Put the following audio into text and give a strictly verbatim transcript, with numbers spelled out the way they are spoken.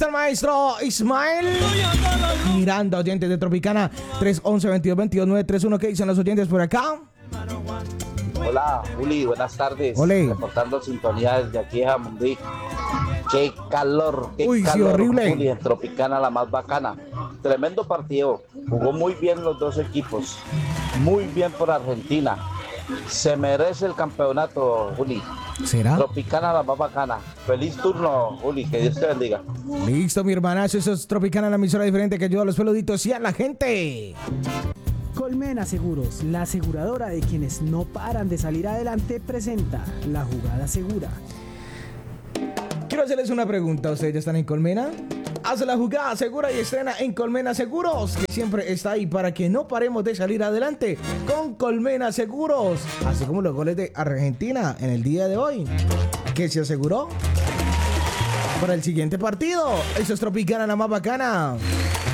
está el maestro Ismael Miranda, oyentes de Tropicana. Tres once veintidós veintidós nueve treinta y uno. ¿Qué dicen los oyentes por acá? Hola, Juli, buenas tardes. Olé. Reportando sintonía desde aquí de Jamundí. Qué calor, qué Uy, sí, calor, horrible. Juli, en Tropicana, la más bacana. Tremendo partido. Jugó muy bien los dos equipos. Muy bien por Argentina. Se merece el campeonato, Juli. ¿Será? Tropicana, la más bacana. Feliz turno, Juli, que Dios te bendiga. Listo, mi hermanazo. Eso es Tropicana, la emisora diferente que ayuda a los peluditos y a la gente. Colmena Seguros, la aseguradora de quienes no paran de salir adelante, presenta La Jugada Segura. Quiero hacerles una pregunta. ¿Ustedes ya están en Colmena? Haz la jugada segura y estrena en Colmena Seguros, que siempre está ahí para que no paremos de salir adelante con Colmena Seguros. Así como los goles de Argentina en el día de hoy, que se aseguró para el siguiente partido. Eso es Tropicana, la más bacana.